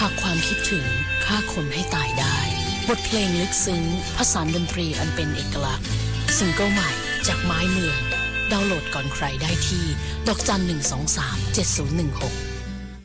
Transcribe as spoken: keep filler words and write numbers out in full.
ากความคิดถึงฆ่าคนให้ตายได้บทเพลงลึกซึ้งผสานดนตรีอันเป็นเอกลักษณ์ซิงเกิลใหม่จากไม้เมืองดาวน์โหลดก่อนใครได้ที่ดอกจันหนึ่งสองสามเจ็ดศูนย์หนึ่งหก